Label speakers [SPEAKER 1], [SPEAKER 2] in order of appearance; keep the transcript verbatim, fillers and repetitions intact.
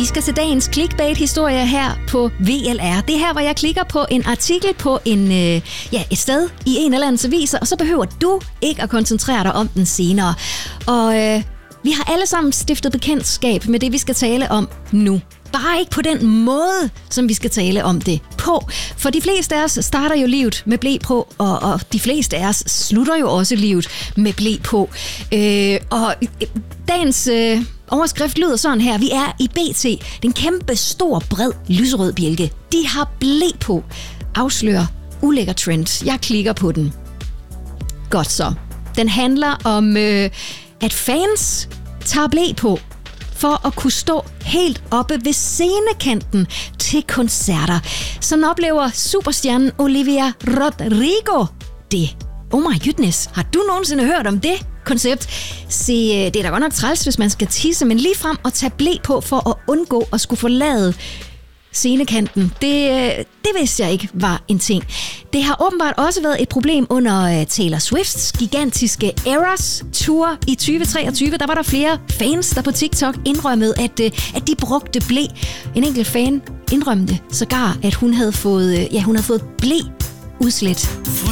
[SPEAKER 1] Vi skal til dagens clickbait-historie her på V L R. Det er her, hvor jeg klikker på en artikel på en, øh, ja, et sted i en eller anden avis, og så behøver du ikke at koncentrere dig om den senere. Og øh, vi har alle sammen stiftet bekendtskab med det, vi skal tale om nu. Bare ikke på den måde, som vi skal tale om det på. For de fleste af os starter jo livet med ble på, og, og de fleste af os slutter jo også livet med ble på. Øh, og dagens øh, overskrift lyder sådan her. Vi er i B T. Den kæmpe, stor, bred, lyserød bjælke. De har ble på. Afslører ulækker trend. Jeg klikker på den. Godt så. Den handler om, øh, at fans tager ble på for at kunne stå helt oppe ved scenekanten til koncerter. Sådan oplever superstjernen Olivia Rodrigo det. Oh my goodness, har du nogensinde hørt om det koncept? Se, det er da godt nok træls, hvis man skal tisse, men lige frem at tage ble på for at undgå at skulle forlade scenekanten. Det, det vidste jeg ikke var en ting. Det har åbenbart også været et problem under Taylor Swifts gigantiske Eras Tour i tyve treogtyve. Der var der flere fans, der på TikTok indrømmede, at, at de brugte ble. En enkelt fan indrømte sågar, at hun havde fået, ja, hun havde fået ble udslet.